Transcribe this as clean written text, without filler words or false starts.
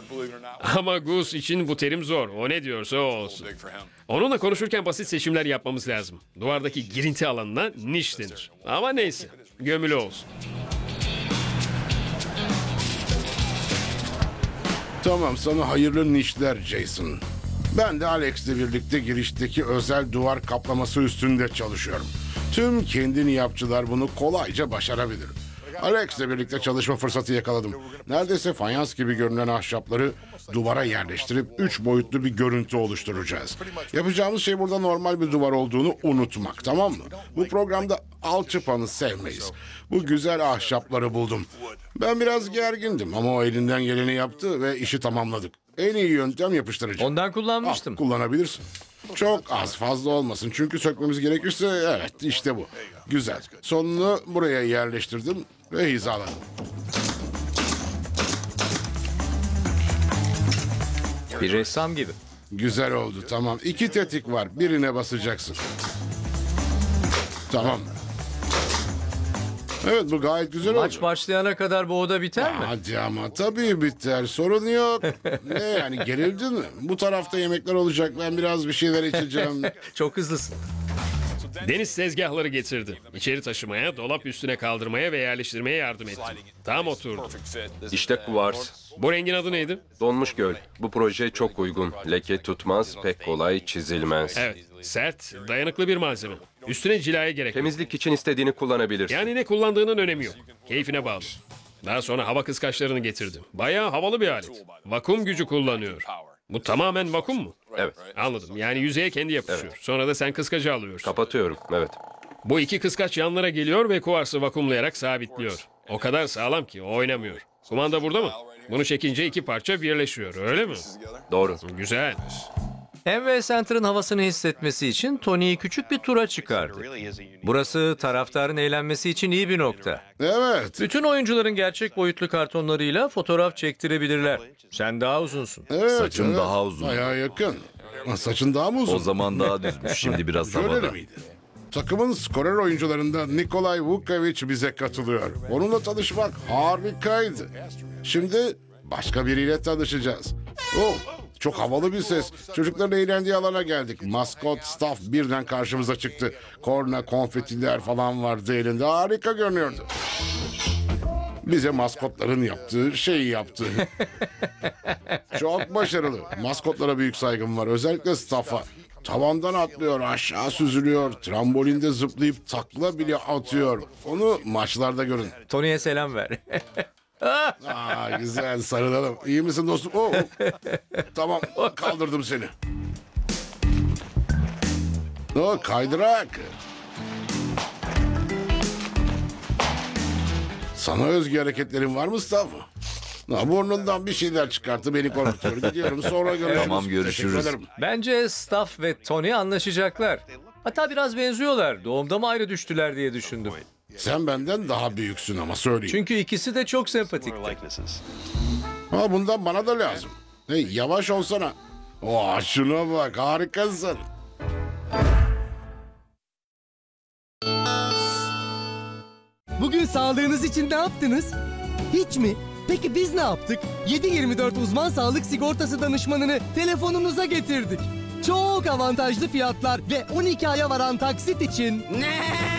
Ama Gus için bu terim zor. O ne diyorsa o olsun. Onunla konuşurken basit seçimler yapmamız lazım. Duvardaki girinti alanına niş denir. Ama neyse, gömülü olsun. Tamam, sana hayırlı nişler Jason. Ben de Alex'le birlikte girişteki özel duvar kaplaması üstünde çalışıyorum. Tüm kendini yapçılar bunu kolayca başarabilir. Alex'le birlikte çalışma fırsatı yakaladım. Neredeyse fayans gibi görünen ahşapları duvara yerleştirip 3 boyutlu bir görüntü oluşturacağız. Yapacağımız şey burada normal bir duvar olduğunu unutmak, tamam mı? Bu programda alçıpanı sevmeyiz. Bu güzel ahşapları buldum. Ben biraz gergindim ama o elinden geleni yaptı ve işi tamamladık. En iyi yöntem yapıştırıcı. Ondan kullanmıştım. Al, kullanabilirsin. Çok az, fazla olmasın. Çünkü sökmemiz gerekirse evet işte bu. Güzel. Sonunu buraya yerleştirdim ve hizaladım. Bir ressam gibi. Güzel oldu, tamam. 2 tetik var. Birine basacaksın. Tamam. Evet, bu gayet güzel oldu. Maç başlayana kadar bu oda biter mi? Hadi ama tabii biter. Sorun yok. Ne yani, gerildin mi? Bu tarafta yemekler olacak. Ben biraz bir şeyler içeceğim. Çok hızlısın. Deniz tezgahları getirdi. İçeri taşımaya, dolap üstüne kaldırmaya ve yerleştirmeye yardım ettim. Tam oturdu. İşte kuvars. Bu rengin adı neydi? Donmuş göl. Bu proje çok uygun. Leke tutmaz, pek kolay çizilmez. Evet, sert, dayanıklı bir malzeme. Üstüne cilaya gerek yok. Temizlik için istediğini kullanabilirsin. Yani ne kullandığının önemi yok. Keyfine bağlı. Daha sonra hava kıskaçlarını getirdim. Bayağı havalı bir alet. Vakum gücü kullanıyor. Bu tamamen vakum mu? Evet. Anladım. Yani yüzeye kendi yapışıyor. Sonra da sen kıskacı alıyorsun. Kapatıyorum. Evet. Bu iki kıskaç yanlara geliyor ve kuvarsı vakumlayarak sabitliyor. O kadar sağlam ki oynamıyor. Kumanda burada mı? Bunu çekince iki parça birleşiyor, öyle mi? Doğru. Güzel. MV Center'ın havasını hissetmesi için Tony'yi küçük bir tura çıkardı. Burası taraftarın eğlenmesi için iyi bir nokta. Evet. Bütün oyuncuların gerçek boyutlu kartonlarıyla fotoğraf çektirebilirler. Sen daha uzunsun. Evet, Saçım evet. daha uzun. Bayağı yakın. Ha, saçın daha mı uzun? O zaman daha düzmüş. Şimdi biraz Şöyle havada. miydi? Takımın skorer oyuncularından Nikolay Vukovic bize katılıyor. Onunla tanışmak harikaydı. Şimdi başka biriyle tanışacağız. Oh, çok havalı bir ses. Çocukların eğlendiği alana geldik. Maskot staff birden karşımıza çıktı. Korna, konfetiler falan vardı elinde. Harika görünüyordu. Bize maskotların yaptığı şeyi yaptı. Çok başarılı. Maskotlara büyük saygım var. Özellikle staff'a. Tavandan atlıyor, aşağı süzülüyor. Trambolinde zıplayıp takla bile atıyor. Onu maçlarda görün. Tony'ye selam ver. Aa, güzel, sarılalım. İyi misin dostum? Oo. Tamam, kaldırdım seni. O kaydırak. Sana özgü hareketlerin var mı Staff? Burnundan bir şeyler çıkarttı, beni korkutuyor. Gidiyorum, sonra görüşürüz. Tamam, görüşürüz. Teşekkür ederim. Bence Staff ve Tony anlaşacaklar. Hatta biraz benziyorlar. Doğumda mı ayrı düştüler diye düşündüm. Sen benden daha büyüksün ama söyleyeyim. Çünkü ikisi de çok sempatikti. Ha, bundan bana da lazım. Hey, yavaş olsana. Oo, şuna bak, harikasın. Bugün sağlığınız için ne yaptınız? Hiç mi? Peki biz ne yaptık? 7/24 uzman sağlık sigortası danışmanını telefonunuza getirdik. Çok avantajlı fiyatlar ve 12 aya varan taksit için... Ne?